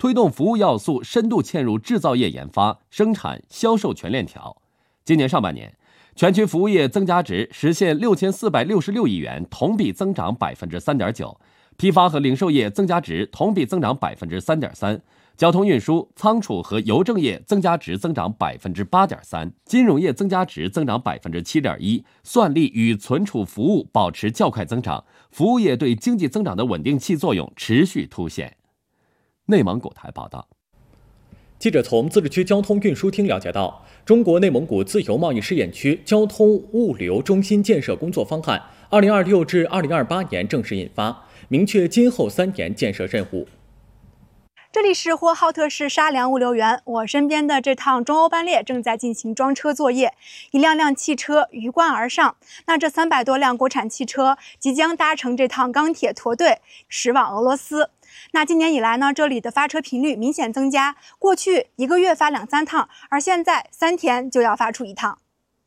推动服务要素深度嵌入制造业研发、生产、销售全链条。今年上半年，全区服务业增加值实现6466亿元，同比增长3.9%；批发和零售业增加值同比增长3.3%；交通运输、仓储和邮政业增加值增长8.3%；金融业增加值增长7.1%；算力与存储服务保持较快增长，服务业对经济增长的稳定器作用持续凸显。内蒙古台报道。 记者从自治区交通运输厅了解到，中国内蒙古自由贸易试验区交通物流中心建设工作方案2026至2028年正式印发，明确今后3年建设任务。 这里是呼和浩特市沙良物流园，我身边的这趟中欧班列正在进行装车作业，一辆辆汽车鱼贯而上。那这300多辆国产汽车即将搭乘这趟钢铁驼队驶往俄罗斯。那今年以来呢，这里的发车频率明显增加，过去1个月发2-3趟，而现在3天就要发出1趟。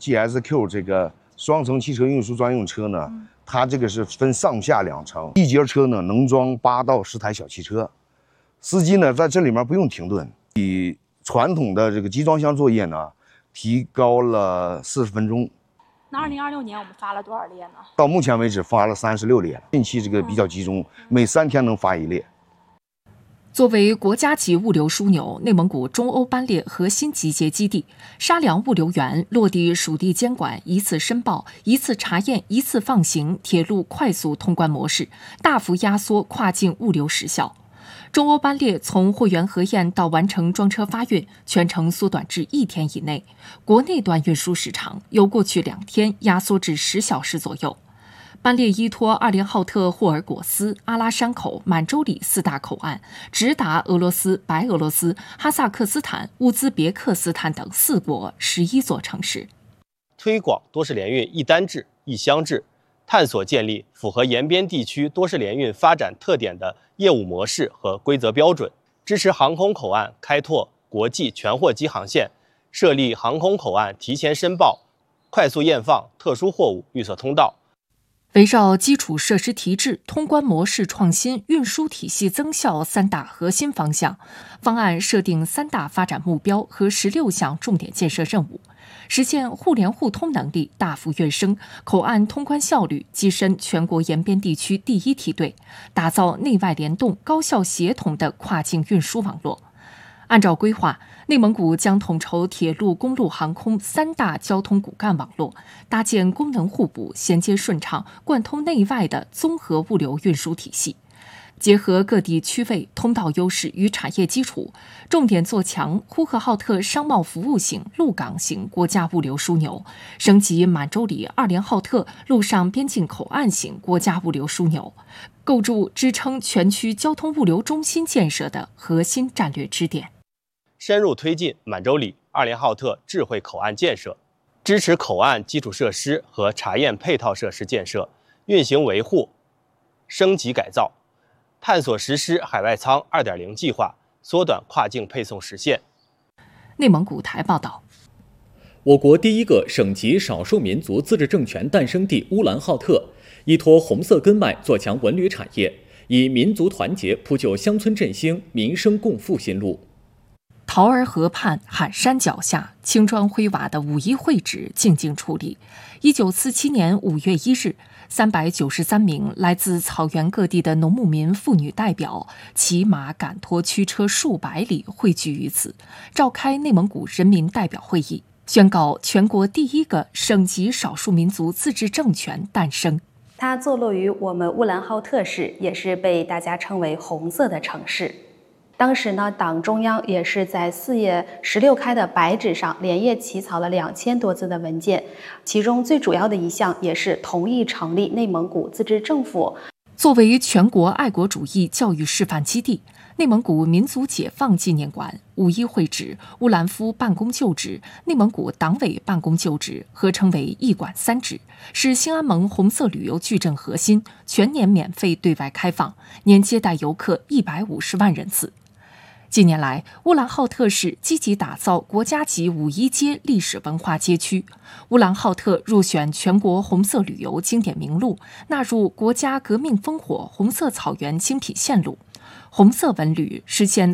GSQ 这个双层汽车运输专用车呢，它这个是分上下2层，一节车呢能装8到10台小汽车。司机呢，在这里面不用停顿，比传统的这个集装箱作业呢，提高了40分钟。 那2026年我们发了多少列呢？ 到目前为止发了36列，近期这个比较集中，每3天能发1列。 作为国家级物流枢纽，内蒙古中欧班列核心集结基地，沙良物流园落地属地监管、一次申报、一次查验、一次放行铁路快速通关模式，大幅压缩跨境物流时效。中欧班列从货源核验到完成装车发运，全程缩短至1天以内，国内段运输时长由过去2天压缩至10小时左右。班列依托2连浩特、霍尔果斯、阿拉山口、满洲里4大口岸，直达俄罗斯、白俄罗斯、哈萨克斯坦、乌兹别克斯坦等4国11座城市。 推广多式联运一单制、一箱制，探索建立符合沿边地区多式联运发展特点的业务模式和规则标准，支持航空口岸开拓国际全货机航线，设立航空口岸提前申报、快速验放特殊货物绿色通道。 围绕基础设施提质、通关模式创新、运输体系增效3大核心方向，方案设定3大发展目标和16项重点建设任务，实现互联互通能力大幅跃升，口岸通关效率跻身全国沿边地区第1梯队，打造内外联动、高效协同的跨境运输网络。按照规划，内蒙古将统筹铁路、公路、航空3大交通骨干网络，搭建功能互补、衔接顺畅、贯通内外的综合物流运输体系。结合各地区位、通道优势与产业基础，重点做强呼和浩特商贸服务型、陆港型国家物流枢纽，升级满洲里2连浩特陆上边境口岸型国家物流枢纽，构筑支撑全区交通物流中心建设的核心战略支点。 深入推进满洲里2连浩特智慧口岸建设，支持口岸基础设施和查验配套设施建设、运行维护、升级改造，探索实施海外仓2.0计划，缩短跨境配送时限。 内蒙古台报道。 我国第1个省级少数民族自治政权诞生地乌兰浩特，依托红色根脉做强文旅产业，以民族团结铺就乡村振兴、民生共富新路。 桃儿河畔喊山脚下，青砖灰瓦的五一会址静静矗立。1947年5月1日，393名来自草原各地的农牧民妇女代表骑马赶拖驱车数百里汇聚于此，召开内蒙古人民代表会议，宣告全国第1个省级少数民族自治政权诞生。 它坐落于我们乌兰浩特市，也是被大家称为红色的城市。当时呢，党中央也是在4页16开的白纸上连夜起草了2000多字的文件，其中最主要的一项也是同意成立内蒙古自治政府。 作为全国爱国主义教育示范基地，内蒙古民族解放纪念馆、五一会址、乌兰夫办公旧址、内蒙古党委办公旧址合称为一馆3址，是兴安盟红色旅游矩阵核心，全年免费对外开放，年接待游客150万人次。近年来，乌兰浩特市积极打造国家级5·1街历史文化街区，乌兰浩特入选全国红色旅游经典名录，纳入国家革命烽火红色草原精品线路。红色文旅实现